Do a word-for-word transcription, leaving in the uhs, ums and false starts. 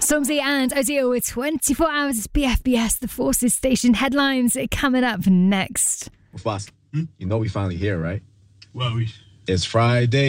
Stormzy and Odile with twenty-four hours B F B S, the Forces Station headlines coming up next. Well, Foss, hmm? You know we finally here, right? Well, we... It's Friday.